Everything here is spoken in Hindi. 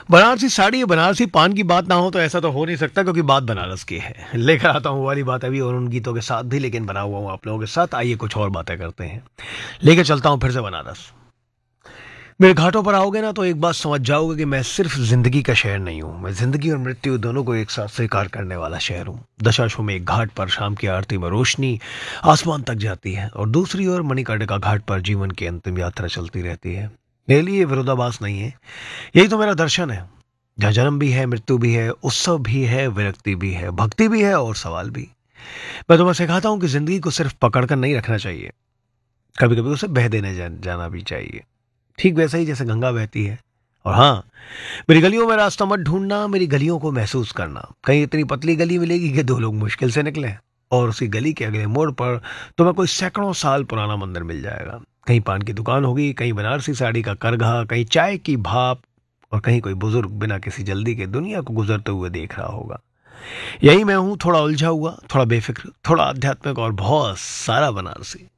बनारसी साड़ी या बनारसी पान की बात ना हो तो ऐसा तो हो नहीं सकता, क्योंकि बात बनारस की है। लेकर आता हूँ वो वाली बात अभी और उन गीतों के साथ भी, लेकिन बना हुआ हूँ आप लोगों के साथ। आइए कुछ और बातें करते हैं। लेकर चलता हूँ फिर से बनारस। मेरे घाटों पर आओगे ना तो एक बात समझ जाओगे कि मैं सिर्फ जिंदगी का शहर नहीं हूँ, मैं जिंदगी और मृत्यु दोनों को एक साथ स्वीकार करने वाला शहर हूँ। दशाश्वमेध एक घाट पर शाम की आरती में रोशनी आसमान तक जाती है और दूसरी ओर मणिकर्णिका घाट पर जीवन की अंतिम यात्रा चलती रहती है। मेरे लिए ये विरोधाभास नहीं है, यही तो मेरा दर्शन है। जहाँ जन्म भी है, मृत्यु भी है, उत्सव भी है, विरक्ति भी है, भक्ति भी है और सवाल भी। मैं तुम्हें सिखाता हूँ कि जिंदगी को सिर्फ पकड़कर नहीं रखना चाहिए, कभी कभी उसे बह देने जाना भी चाहिए। ठीक वैसा ही जैसे गंगा बहती है। और हाँ, मेरी गलियों में रास्ता मत ढूंढना, मेरी गलियों को महसूस करना। कहीं इतनी पतली गली मिलेगी कि दो लोग मुश्किल से निकले, और उसी गली के अगले मोड़ पर तुम्हें कोई सैकड़ों साल पुराना मंदिर मिल जाएगा। कहीं पान की दुकान होगी, कहीं बनारसी साड़ी का करघा, कहीं चाय की भाप, और कहीं कोई बुजुर्ग बिना किसी जल्दी के दुनिया को गुजरते हुए देख रहा होगा। यही मैं हूँ, थोड़ा उलझा हुआ, थोड़ा बेफिक्र, थोड़ा आध्यात्मिक और बहुत सारा बनारसी।